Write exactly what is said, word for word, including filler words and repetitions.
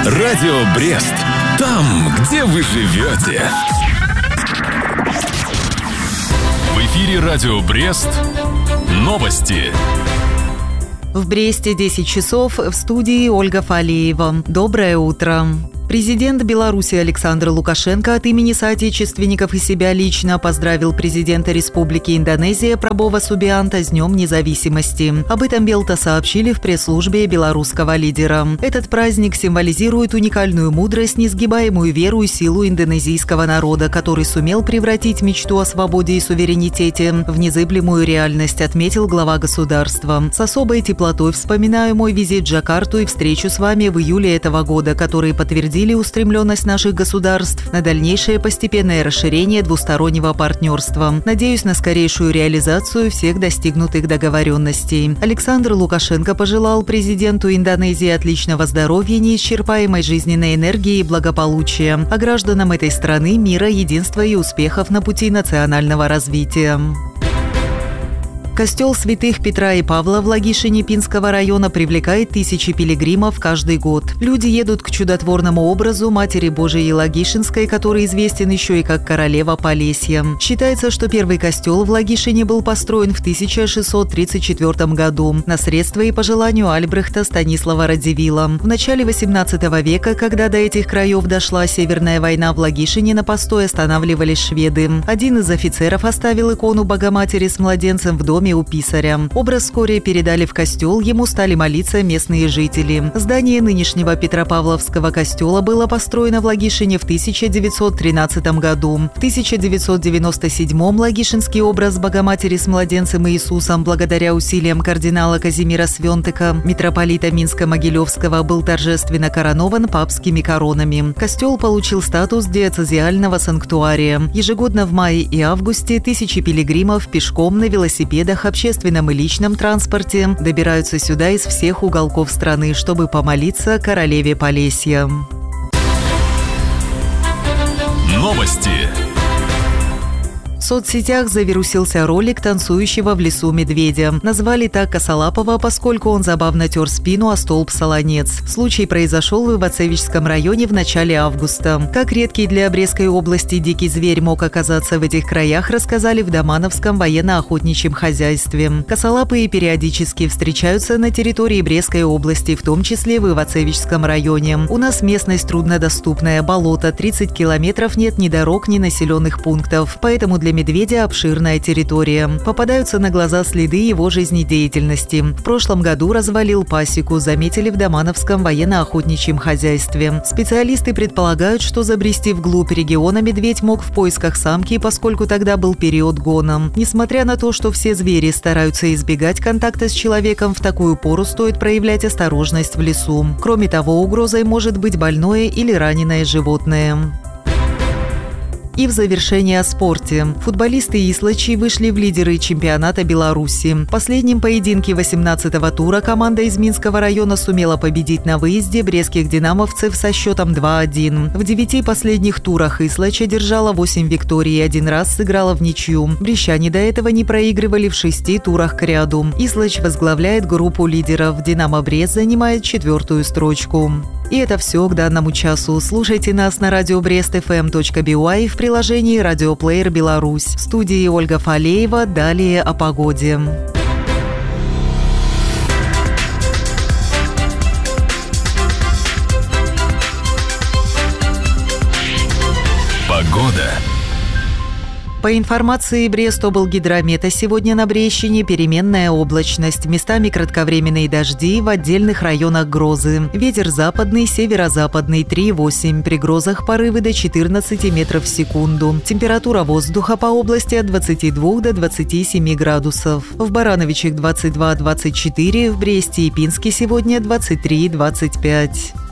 Радио Брест. Там, где вы живете. В эфире Радио Брест. Новости. В Бресте десять часов, в студии Ольга Фалеева. Доброе утро. Президент Беларуси Александр Лукашенко от имени соотечественников и себя лично поздравил президента Республики Индонезия Прабова Субианто с Днем независимости. Об этом Белта сообщили в пресс-службе белорусского лидера. Этот праздник символизирует уникальную мудрость, несгибаемую веру и силу индонезийского народа, который сумел превратить мечту о свободе и суверенитете в незыблемую реальность, отметил глава государства. С особой теплотой вспоминаю мой визит в Джакарту и встречу с вами в июле этого года, которые подтвердили устремленность наших государств на дальнейшее постепенное расширение двустороннего партнерства. Надеюсь на скорейшую реализацию всех достигнутых договоренностей. Александр Лукашенко пожелал президенту Индонезии отличного здоровья, неисчерпаемой жизненной энергии и благополучия, а гражданам этой страны мира, единства и успехов на пути национального развития. Костел святых Петра и Павла в Лагишине Пинского района привлекает тысячи пилигримов каждый год. Люди едут к чудотворному образу Матери Божией Лагишинской, который известен еще и как Королева Полесья. Считается, что первый костел в Лагишине был построен в тысяча шестьсот тридцать четвёртом году на средства и по желанию Альбрехта Станислава Радзивилла. В начале восемнадцатого века, когда до этих краев дошла Северная война, в Лагишине на постой останавливались шведы. Один из офицеров оставил икону Богоматери с младенцем в доме у писаря. Образ вскоре передали в костел, ему стали молиться местные жители. Здание нынешнего Петропавловского костела было построено в Лагишине в тысяча девятьсот тринадцатом году. В тысяча девятьсот девяносто седьмом Лагишинский образ Богоматери с младенцем Иисусом, благодаря усилиям кардинала Казимира Свентыка, митрополита Минско-Могилевского, был торжественно коронован папскими коронами. Костел получил статус диоцезиального санктуария. Ежегодно в мае и августе тысячи пилигримов пешком, на велосипедах, общественном и личном транспорте добираются сюда из всех уголков страны, чтобы помолиться Королеве Полесья. Новости. В соцсетях завирусился ролик танцующего в лесу медведя. Назвали так Косолапова, поскольку он забавно тер спину о столб солонец. Случай произошел в Ивацевичском районе в начале августа. Как редкий для Брестской области дикий зверь мог оказаться в этих краях, рассказали в Домановском военно-охотничьем хозяйстве. Косолапые периодически встречаются на территории Брестской области, в том числе в Ивацевичском районе. У нас местность труднодоступная, болото, тридцать километров, нет ни дорог, ни населенных пунктов. Поэтому для медведя обширная территория. Попадаются на глаза следы его жизнедеятельности. В прошлом году развалил пасеку, заметили в Домановском военно-охотничьем хозяйстве. Специалисты предполагают, что забрести вглубь региона медведь мог в поисках самки, поскольку тогда был период гона. Несмотря на то, что все звери стараются избегать контакта с человеком, в такую пору стоит проявлять осторожность в лесу. Кроме того, угрозой может быть больное или раненое животное. И в завершение о спорте. Футболисты Ислачи вышли в лидеры чемпионата Беларуси. В последнем поединке восемнадцатого тура команда из Минского района сумела победить на выезде брестских динамовцев со счетом два один. В девяти последних турах Ислачь одержала восемь викторий и один раз сыграла в ничью. Брестчане до этого не проигрывали в шести турах к ряду. Ислачь возглавляет группу лидеров. Динамо Брест занимает четвертую строчку. И это все к данному часу. Слушайте нас на радио брест эф эм точка би уай в приложении «Радиоплеер Беларусь». В студии Ольга Фалеева. Далее о погоде. Погода. По информации Брестоблгидромета, сегодня на Брестщине переменная облачность, местами кратковременные дожди, в отдельных районах грозы. Ветер западный, северо-западный три восемь, при грозах порывы до четырнадцати метров в секунду. Температура воздуха по области от двадцати двух до двадцати семи градусов. В Барановичах двадцать два двадцать четыре, в Бресте и Пинске сегодня двадцать три двадцать пять.